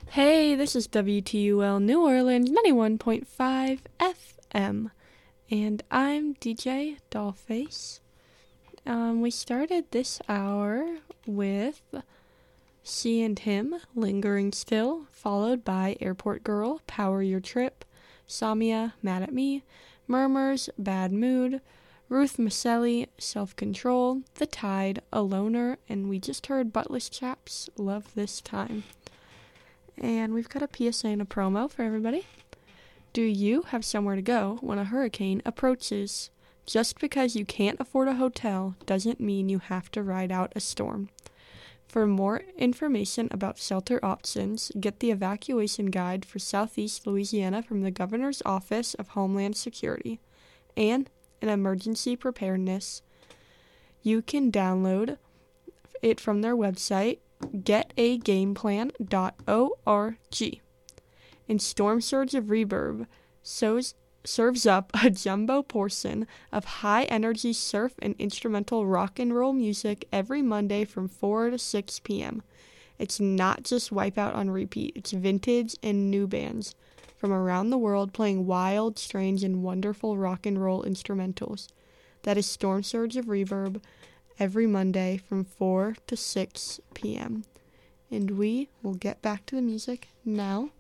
Hey, this is WTUL New Orleans 91.5 FM, and I'm DJ Dollface. We started this hour with She and Him, Lingering Still, followed by Airport Girl, Power Your Trip, Samia, Mad at Me, Murmurs, Bad Mood, Ruth Maselli, Self Control, The Tide, A Loner, and we just heard Buttless Chaps, Love This Time. And we've got a PSA and a promo for everybody. Do you have somewhere to go when a hurricane approaches? Just because you can't afford a hotel doesn't mean you have to ride out a storm. For more information about shelter options, get the evacuation guide for Southeast Louisiana from the Governor's Office of Homeland Security and an emergency preparedness. You can download it from their website, getagameplan.org. And Storm Surge of Reverb serves up a jumbo portion of high-energy surf and instrumental rock and roll music every Monday from 4 to 6 p.m. It's not just Wipeout on repeat. It's vintage and new bands from around the world playing wild, strange, and wonderful rock and roll instrumentals. That is Storm Surge of Reverb every Monday from 4 to 6 p.m. And we will get back to the music now.